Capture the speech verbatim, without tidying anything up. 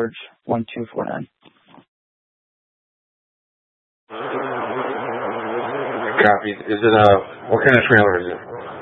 George one two four nine. Copy. Is it a, what kind of trailer is it?